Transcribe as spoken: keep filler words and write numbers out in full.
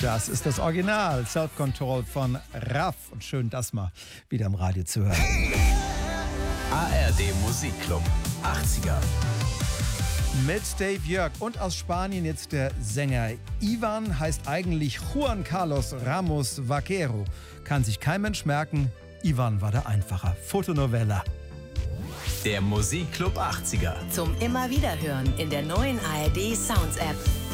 Das ist das Original Self-Control von Raff. Und schön, das mal wieder im Radio zu hören. A R D Musikclub achtziger. Mit Dave Jörg und aus Spanien jetzt der Sänger Ivan, heißt eigentlich Juan Carlos Ramos Vaquero. Kann sich kein Mensch merken, Ivan war der Einfacher. Fotonovella. Der Musikclub achtziger. Zum immer wieder hören in der neuen A R D Sounds App.